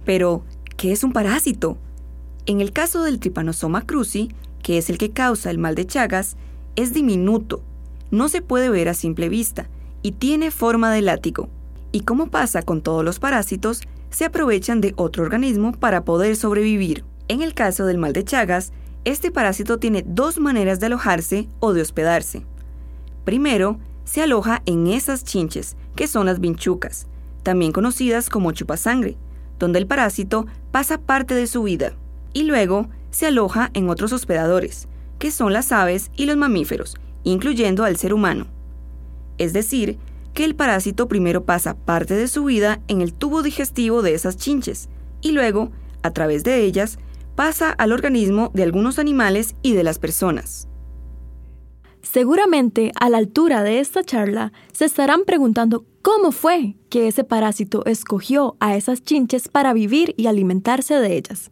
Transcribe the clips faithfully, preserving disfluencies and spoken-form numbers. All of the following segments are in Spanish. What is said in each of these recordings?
Pero, ¿qué es un parásito? En el caso del Trypanosoma cruzi, que es el que causa el mal de Chagas, es diminuto, no se puede ver a simple vista y tiene forma de látigo. Y como pasa con todos los parásitos, se aprovechan de otro organismo para poder sobrevivir. En el caso del mal de Chagas, este parásito tiene dos maneras de alojarse o de hospedarse. Primero, se aloja en esas chinches, que son las vinchucas, también conocidas como chupasangre, donde el parásito pasa parte de su vida. Y luego, se aloja en otros hospedadores, que son las aves y los mamíferos, incluyendo al ser humano. Es decir, que el parásito primero pasa parte de su vida en el tubo digestivo de esas chinches, y luego, a través de ellas, pasa al organismo de algunos animales y de las personas. Seguramente, a la altura de esta charla, se estarán preguntando cómo fue que ese parásito escogió a esas chinches para vivir y alimentarse de ellas.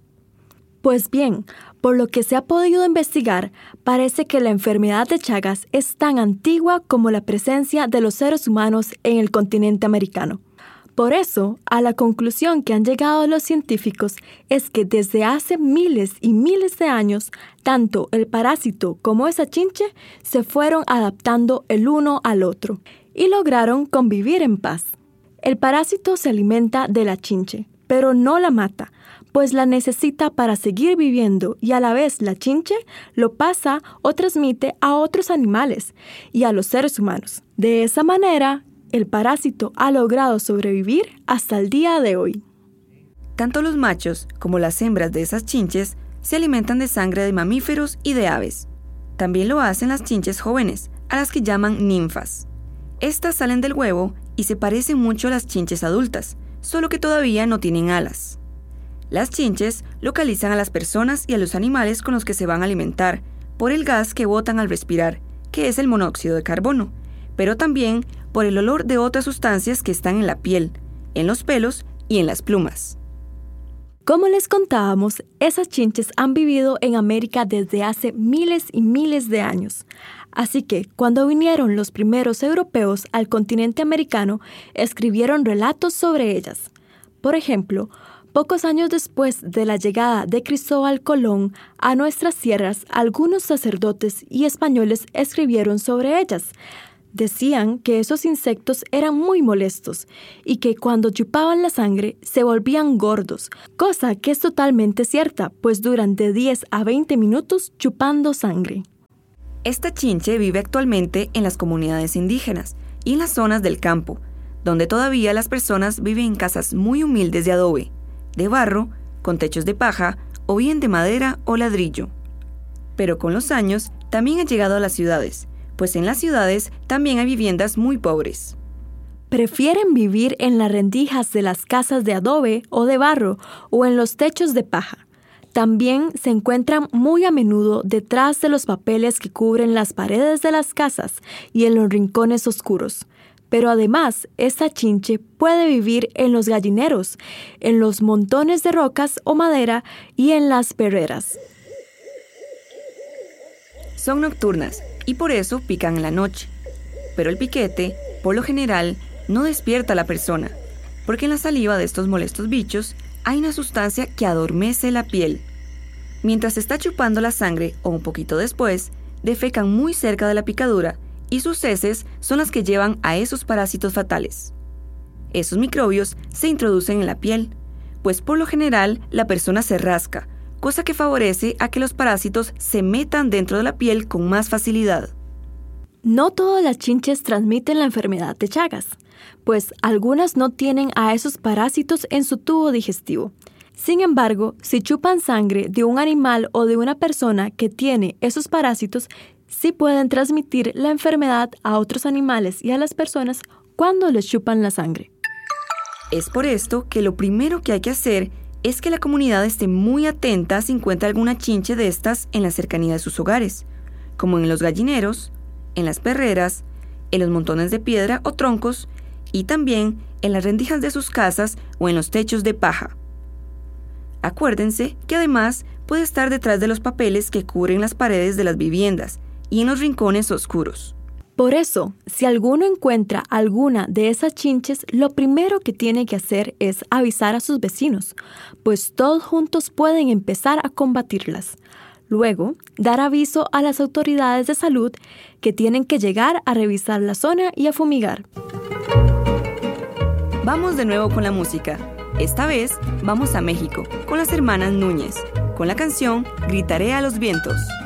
Pues bien, por lo que se ha podido investigar, parece que la enfermedad de Chagas es tan antigua como la presencia de los seres humanos en el continente americano. Por eso, a la conclusión que han llegado los científicos es que desde hace miles y miles de años, tanto el parásito como esa chinche se fueron adaptando el uno al otro y lograron convivir en paz. El parásito se alimenta de la chinche, pero no la mata, pues la necesita para seguir viviendo y a la vez la chinche lo pasa o transmite a otros animales y a los seres humanos. De esa manera, el parásito ha logrado sobrevivir hasta el día de hoy. Tanto los machos como las hembras de esas chinches se alimentan de sangre de mamíferos y de aves. También lo hacen las chinches jóvenes, a las que llaman ninfas. Estas salen del huevo y se parecen mucho a las chinches adultas, solo que todavía no tienen alas. Las chinches localizan a las personas y a los animales con los que se van a alimentar por el gas que botan al respirar, que es el monóxido de carbono, pero también por el olor de otras sustancias que están en la piel, en los pelos y en las plumas. Como les contábamos, esas chinches han vivido en América desde hace miles y miles de años. Así que, cuando vinieron los primeros europeos al continente americano, escribieron relatos sobre ellas. Por ejemplo, pocos años después de la llegada de Cristóbal Colón a nuestras tierras, algunos sacerdotes y españoles escribieron sobre ellas. Decían que esos insectos eran muy molestos y que cuando chupaban la sangre se volvían gordos, cosa que es totalmente cierta, pues duran de diez a veinte minutos chupando sangre. Esta chinche vive actualmente en las comunidades indígenas y en las zonas del campo, donde todavía las personas viven en casas muy humildes de adobe, de barro, con techos de paja o bien de madera o ladrillo. Pero con los años también han llegado a las ciudades, pues en las ciudades también hay viviendas muy pobres. Prefieren vivir en las rendijas de las casas de adobe o de barro o en los techos de paja. También se encuentran muy a menudo detrás de los papeles que cubren las paredes de las casas y en los rincones oscuros. Pero además, esta chinche puede vivir en los gallineros, en los montones de rocas o madera y en las perreras. Son nocturnas y por eso pican en la noche. Pero el piquete, por lo general, no despierta a la persona, porque en la saliva de estos molestos bichos hay una sustancia que adormece la piel. Mientras está chupando la sangre o un poquito después, defecan muy cerca de la picadura y sus heces son las que llevan a esos parásitos fatales. Esos microbios se introducen en la piel, pues por lo general la persona se rasca, cosa que favorece a que los parásitos se metan dentro de la piel con más facilidad. No todas las chinches transmiten la enfermedad de Chagas, pues algunas no tienen a esos parásitos en su tubo digestivo. Sin embargo, si chupan sangre de un animal o de una persona que tiene esos parásitos, sí pueden transmitir la enfermedad a otros animales y a las personas cuando les chupan la sangre. Es por esto que lo primero que hay que hacer es que la comunidad esté muy atenta si encuentra alguna chinche de estas en la cercanía de sus hogares, como en los gallineros, en las perreras, en los montones de piedra o troncos y también en las rendijas de sus casas o en los techos de paja. Acuérdense que además puede estar detrás de los papeles que cubren las paredes de las viviendas y en los rincones oscuros. Por eso, si alguno encuentra alguna de esas chinches, lo primero que tiene que hacer es avisar a sus vecinos, pues todos juntos pueden empezar a combatirlas. Luego, dar aviso a las autoridades de salud que tienen que llegar a revisar la zona y a fumigar. Vamos de nuevo con la música. Esta vez vamos a México con las hermanas Núñez, con la canción Gritaré a los vientos.